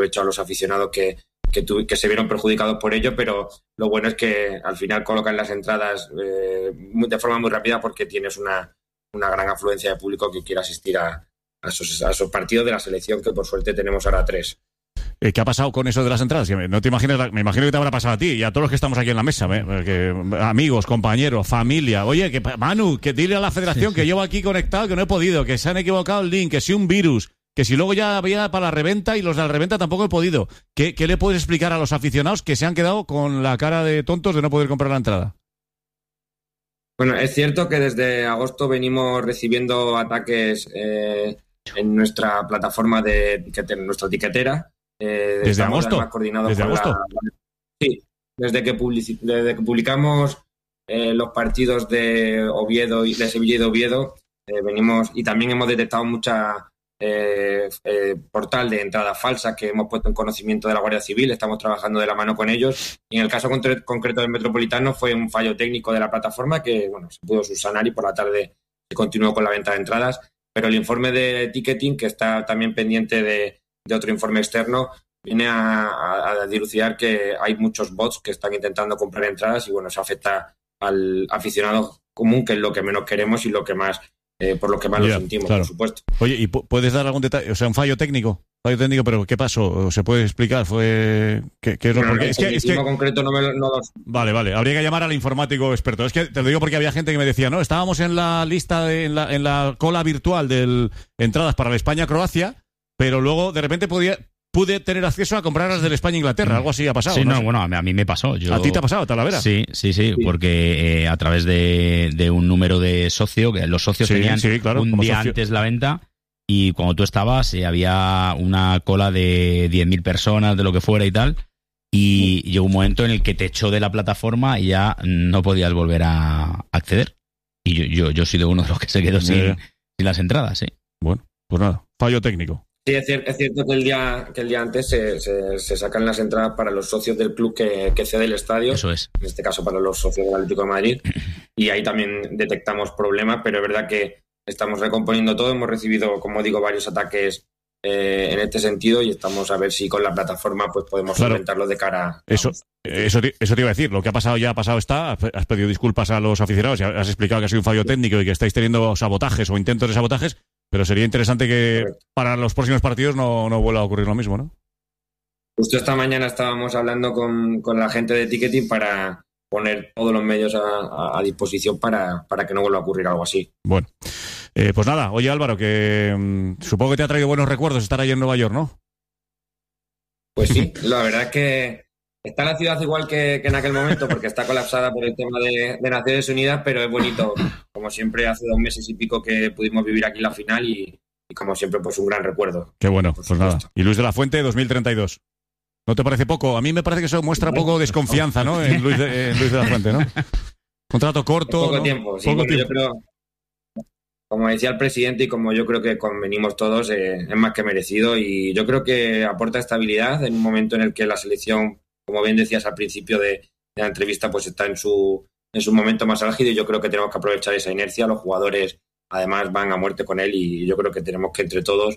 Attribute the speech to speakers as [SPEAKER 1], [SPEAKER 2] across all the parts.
[SPEAKER 1] aprovechado los aficionados que se vieron perjudicados por ello, pero lo bueno es que al final colocan las entradas de forma muy rápida porque tienes una gran afluencia de público que quiere asistir a esos partidos de la selección, que por suerte tenemos ahora 3.
[SPEAKER 2] ¿Qué ha pasado con eso de las entradas? No te imaginas, me imagino que te habrá pasado a ti y a todos los que estamos aquí en la mesa, amigos, compañeros, familia. Oye, Manu, que dile a la federación que llevo aquí conectado, que no he podido, que se han equivocado el link, que si un virus, que si luego ya había para la reventa y los de la reventa tampoco he podido. ¿Qué le puedes explicar a los aficionados que se han quedado con la cara de tontos de no poder comprar la entrada?
[SPEAKER 1] Bueno, es cierto que desde agosto venimos recibiendo ataques en nuestra plataforma en nuestra etiquetera.
[SPEAKER 2] ¿Desde agosto?
[SPEAKER 1] ¿Desde agosto? Sí, desde que publicamos los partidos de Oviedo y de Sevilla y de Oviedo, venimos, y también hemos detectado mucha portal de entradas falsas que hemos puesto en conocimiento de la Guardia Civil. Estamos trabajando de la mano con ellos, y en el caso concreto del Metropolitano fue un fallo técnico de la plataforma que se pudo subsanar, y por la tarde se continuó con la venta de entradas, pero el informe de ticketing, que está también pendiente de otro informe externo, viene a dilucidar que hay muchos bots que están intentando comprar entradas, y eso afecta al aficionado común, que es lo que menos queremos y lo que más por lo que más lo sentimos, claro. Por supuesto.
[SPEAKER 2] Oye, ¿y puedes dar algún detalle? O sea, un fallo técnico, pero ¿qué pasó? ¿Se puede explicar? ¿Qué es lo porque? Es que
[SPEAKER 1] concreto no lo...
[SPEAKER 2] Vale, habría que llamar al informático experto. Es que te lo digo porque había gente que me decía, no, estábamos en la lista, en la cola virtual de entradas para la España-Croacia, pero luego de repente pude tener acceso a comprarlas del España-Inglaterra. Algo así ha pasado.
[SPEAKER 3] Sí,
[SPEAKER 2] ¿no?
[SPEAKER 3] Bueno, a mí me pasó.
[SPEAKER 2] ¿A ti te ha pasado, Talavera?
[SPEAKER 3] Sí, porque a través de un número de socio, que los socios tenían claro, un día antes la venta, y cuando tú estabas había una cola de 10.000 personas, de lo que fuera y tal, y llegó un momento en el que te echó de la plataforma y ya no podías volver a acceder. Y yo soy de uno de los que se quedó sin las entradas, sí.
[SPEAKER 2] Bueno, pues nada, fallo técnico.
[SPEAKER 1] Sí, es cierto que el día antes se sacan las entradas para los socios del club que cede el estadio.
[SPEAKER 3] Eso es.
[SPEAKER 1] En este caso para los socios del Atlético de Madrid. Y ahí también detectamos problemas, pero es verdad que estamos recomponiendo todo. Hemos recibido, como digo, varios ataques en este sentido, y estamos a ver si con la plataforma pues podemos solventarlo de cara.
[SPEAKER 2] Eso te iba a decir. Lo que ha pasado ya ha pasado está. Has pedido disculpas a los aficionados y has explicado que ha sido un fallo técnico y que estáis teniendo sabotajes o intentos de sabotajes. Pero sería interesante que para los próximos partidos no vuelva a ocurrir lo mismo, ¿no?
[SPEAKER 1] Justo esta mañana estábamos hablando con la gente de ticketing para poner todos los medios a disposición para que no vuelva a ocurrir algo así.
[SPEAKER 2] Bueno, pues nada. Oye, Álvaro, que supongo que te ha traído buenos recuerdos estar ahí en Nueva York, ¿no?
[SPEAKER 1] Pues sí, la verdad es que está la ciudad igual que en aquel momento, porque está colapsada por el tema de Naciones Unidas, pero es bonito. Como siempre, hace 2 meses y pico que pudimos vivir aquí la final, y como siempre, pues un gran recuerdo.
[SPEAKER 2] Qué bueno, pues nada. Y Luis de la Fuente, 2032. ¿No te parece poco? A mí me parece que eso muestra poco desconfianza, ¿no? En Luis de la Fuente, ¿no? Contrato corto.
[SPEAKER 1] Poco tiempo, sí. Poco tiempo. Yo creo, como decía el presidente y como yo creo que convenimos todos, es más que merecido, y yo creo que aporta estabilidad en un momento en el que la selección, como bien decías al principio de la entrevista, pues está en su momento más álgido, y yo creo que tenemos que aprovechar esa inercia. Los jugadores además van a muerte con él, y yo creo que tenemos que entre todos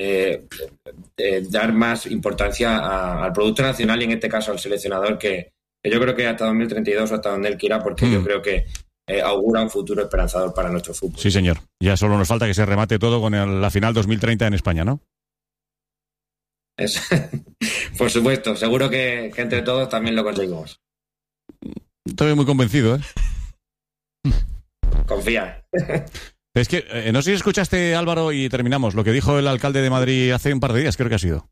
[SPEAKER 1] dar más importancia al producto nacional, y en este caso al seleccionador, que yo creo que hasta 2032 o hasta donde él quiera, porque yo creo que augura un futuro esperanzador para nuestro fútbol.
[SPEAKER 2] Sí, señor. Ya solo nos falta que se remate todo con la final 2030 en España, ¿no?
[SPEAKER 1] Por supuesto, seguro que entre todos también lo conseguimos.
[SPEAKER 2] Estoy muy convencido, ¿eh?
[SPEAKER 1] Confía.
[SPEAKER 2] Es que no sé si escuchaste, Álvaro, y terminamos, lo que dijo el alcalde de Madrid hace un par de días, creo que ha sido.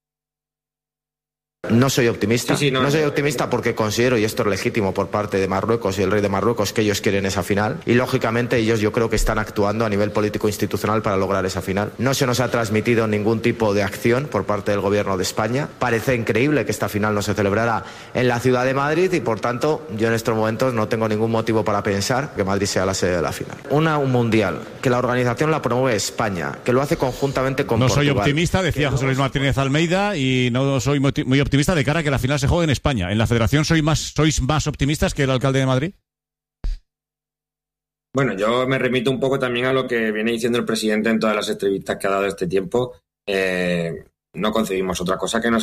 [SPEAKER 4] No soy optimista.
[SPEAKER 1] No
[SPEAKER 4] soy optimista porque considero, y esto es legítimo por parte de Marruecos y el rey de Marruecos, que ellos quieren esa final. Y lógicamente ellos, yo creo que están actuando a nivel político institucional para lograr esa final. No se nos ha transmitido ningún tipo de acción por parte del gobierno de España. Parece increíble que esta final no se celebrara en la ciudad de Madrid, y por tanto yo en estos momentos no tengo ningún motivo para pensar que Madrid sea la sede de la final. Un mundial, que la organización la promueve España, que lo hace conjuntamente con Portugal.
[SPEAKER 2] No soy optimista, decía José Luis Martínez Almeida, y no soy muy optimista de cara a que la final se juegue en España. ¿En la Federación sois más optimistas que el alcalde de Madrid?
[SPEAKER 1] Bueno, yo me remito un poco también a lo que viene diciendo el presidente en todas las entrevistas que ha dado este tiempo. no concebimos otra cosa que no